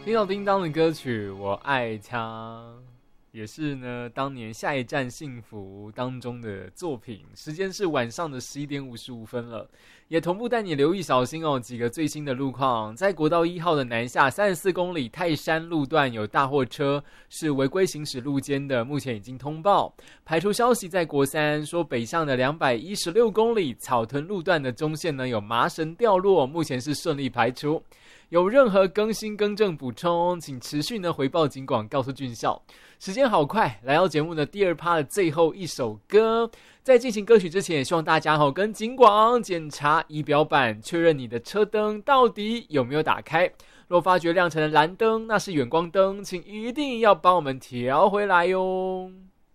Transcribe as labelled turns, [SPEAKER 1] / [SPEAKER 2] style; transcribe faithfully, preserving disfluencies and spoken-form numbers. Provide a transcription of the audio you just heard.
[SPEAKER 1] 听到叮当的歌曲我爱他，也是呢当年下一站幸福当中的作品。时间是晚上的十一点五十五分了，也同步带你留意小心哦几个最新的路况。在国道一号的南下三十四公里泰山路段有大货车是违规行驶路肩的，目前已经通报排除消息。在国三说北向的两百一十六公里草屯路段的中线呢有麻绳掉落，目前是顺利排除。有任何更新更正补充，请持续呢回报警广告诉军校。时间好快，来到节目的第二趴的最后一首歌。在进行歌曲之前，也希望大家好跟警广检查仪表板，确认你的车灯到底有没有打开。若发觉亮成的蓝灯，那是远光灯，请一定要帮我们调回来哟。